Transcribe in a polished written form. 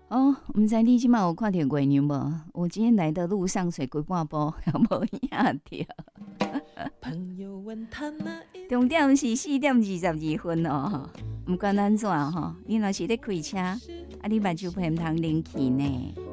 哦，毋知你即摆有看到月亮无？我今天来的路上睡几半步，也无影着。重点是4:22哦，毋管安怎吼，你若是咧开车，啊，你目睭片毋通冷气呢。